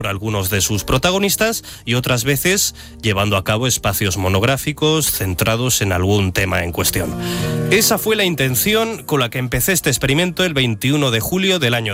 por algunos de sus protagonistas y otras veces llevando a cabo espacios monográficos centrados en algún tema en cuestión. Esa fue la intención con la que empecé este experimento el 21 de julio del año